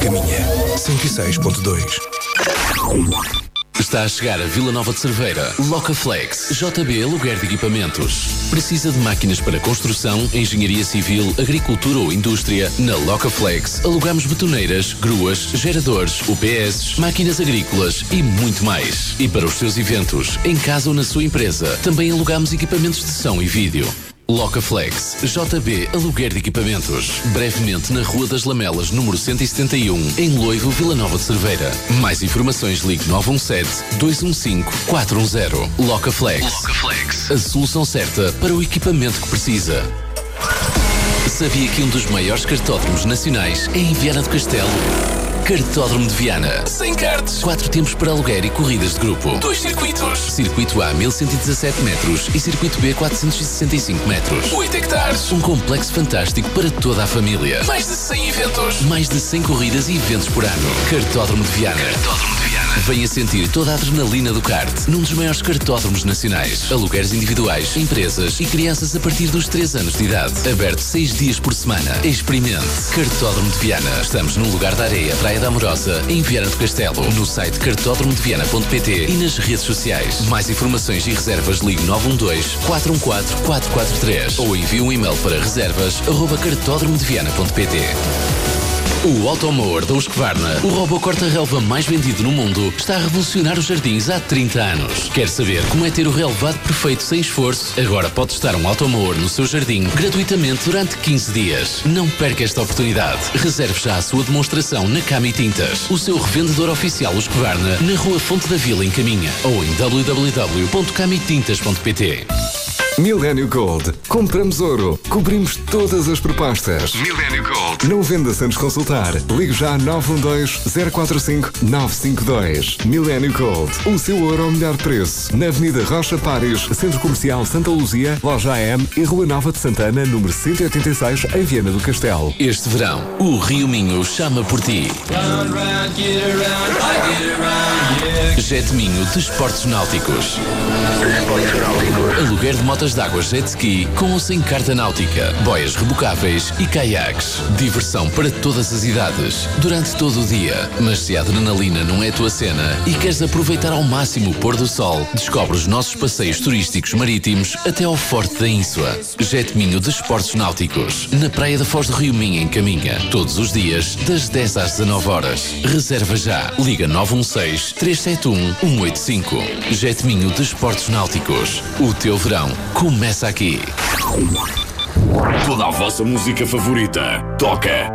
Caminha. 106.2. Está a chegar a Vila Nova de Cerveira. Locaflex, JB Aluguer de Equipamentos. Precisa de máquinas para construção, engenharia civil, agricultura ou indústria? Na Locaflex alugamos betoneiras, gruas, geradores, UPS, máquinas agrícolas e muito mais. E para os seus eventos, em casa ou na sua empresa, também alugamos equipamentos de som e vídeo. Locaflex, JB Aluguer de Equipamentos. Brevemente na Rua das Lamelas, número 171, em Loivo, Vila Nova de Cerveira. Mais informações ligue 917-215-410. Locaflex. A solução certa para o equipamento que precisa. Sabia que um dos maiores cartódromos nacionais é em Viana do Castelo? Cartódromo de Viana. Sem karts. 4 tempos para aluguer e corridas de grupo. 2 circuitos. Circuito A, 1117 metros e Circuito B, 465 metros. 8 hectares. Um complexo fantástico para toda a família. Mais de 100 eventos. Mais de 100 corridas e eventos por ano. Cartódromo de Viana. Venha sentir toda a adrenalina do kart num dos maiores cartódromos nacionais. Alugueres individuais, empresas e crianças a partir dos 3 anos de idade. Aberto 6 dias por semana. Experimente. Cartódromo de Viana. Estamos no Lugar da Areia, Praia da Amorosa, em Viana do Castelo. No site cartódromodeviana.pt e nas redes sociais. Mais informações e reservas ligue 912-414-443 ou envie um e-mail para reservas@cartódromodeviana.pt. O Automower da Husqvarna, o robô corta-relva mais vendido no mundo, está a revolucionar os jardins há 30 anos. Quer saber como é ter o relevado perfeito sem esforço? Agora pode testar um Automower no seu jardim gratuitamente durante 15 dias. Não perca esta oportunidade. Reserve já a sua demonstração na Cami Tintas, o seu revendedor oficial Husqvarna, na Rua Fonte da Vila, em Caminha, ou em www.camitintas.pt. Millennium Gold. Compramos ouro. Cobrimos todas as propostas. Millennium Gold. Não venda sem nos consultar. Ligue já 912-045-952. Millennium Gold. O seu ouro ao melhor preço. Na Avenida Rocha Pares, Centro Comercial Santa Luzia, Loja AM e Rua Nova de Santana, número 186, em Viana do Castelo. Este verão, o Rio Minho chama por ti. Jet Minho Desportos Náuticos. Aluguer de motas de água jet ski com ou sem carta náutica, boias rebocáveis e caiaques. Diversão para todas as idades, durante todo o dia. Mas se a adrenalina não é a tua cena e queres aproveitar ao máximo o pôr do sol, descobre os nossos passeios turísticos marítimos até ao Forte da Ínsua. Jet Minho Desportos Náuticos, na Praia da Foz do Rio Minho, em Caminha. Todos os dias, das 10 às 19 horas. Reserva já. Liga 916-371-185. Jet Minho Desportos Náuticos. O teu verão começa aqui. Toda a vossa música favorita toca